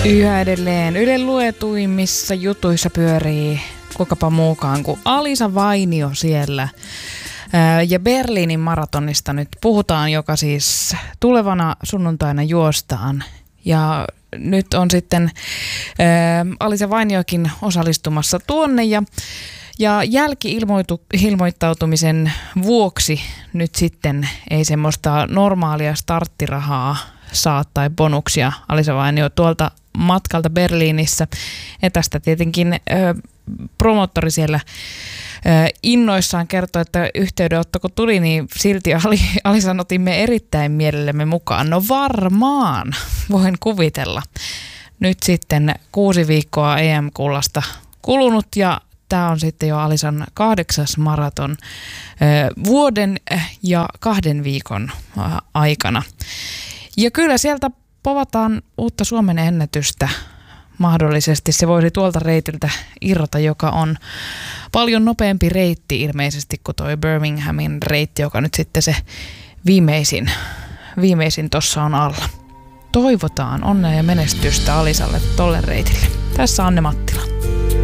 Yhä edelleen Ylen luetuimmissa jutuissa pyörii kuinka muukaan kuin Alisa Vainio siellä. Ja Berliinin maratonista nyt puhutaan, joka siis tulevana sunnuntaina juostaan. Ja nyt on sitten Alisa Vainiokin osallistumassa tuonne ja jälki-ilmoittautumisen vuoksi nyt sitten ei semmoista normaalia starttirahaa saa tai bonuksia Alisa Vainio tuolta matkalta Berliinissä. Ja tästä tietenkin promottori siellä innoissaan kertoi, että yhteydenotto kun tuli, niin silti Alisan otimme erittäin mielellämme mukaan. No varmaan, voin kuvitella. Nyt sitten 6 viikkoa EM-kullasta kulunut ja tämä on sitten jo Alisan 8. maraton vuoden ja 2 viikon aikana. Ja kyllä sieltä povataan uutta Suomen ennätystä mahdollisesti. Se voisi tuolta reitiltä irrota, joka on paljon nopeampi reitti ilmeisesti kuin toi Birminghamin reitti, joka nyt sitten se viimeisin tossa on alla. Toivotaan onnea ja menestystä Alisalle tolle reitille. Tässä Anne Matti.